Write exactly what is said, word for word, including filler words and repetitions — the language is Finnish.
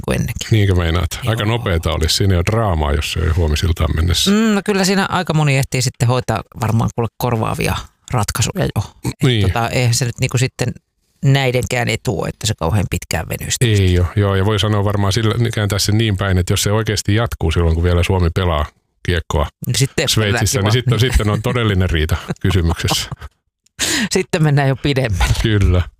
kuin ennenkin. Niinkö meinaat? Aika Joo. nopeata olisi siinä jo draamaa, jos se ei huomisiltaan mennessä. Mm, no kyllä siinä aika moni ehtii sitten hoitaa varmaan kuule korvaavia ratkaisuja jo. Niin. Tota, eihän se nyt niinku sitten näidenkään etu, että se kauhean pitkään venystä. Ei jo, joo, ja voi sanoa varmaan sillä, kääntää sen niin päin, että jos se oikeasti jatkuu silloin, kun vielä Suomi pelaa kiekkoa niin sitten Sveitsissä, niin sitten, sitten on todellinen riita kysymyksessä. Sitten mennään jo pidemmälle. Kyllä.